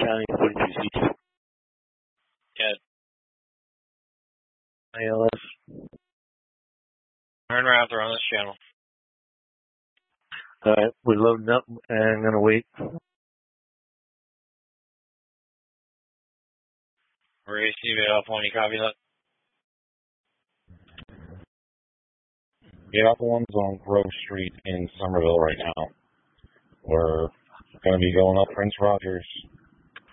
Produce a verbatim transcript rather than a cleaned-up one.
County, forty-three C two. Ted. I L S. Iron Raptor on this channel. Alright, we're loading up and I'm gonna wait. We're A C Alpha one, you copy that? Yeah, Alpha one's on Grove Street in Somerville right now. We're going to be going up Prince Rogers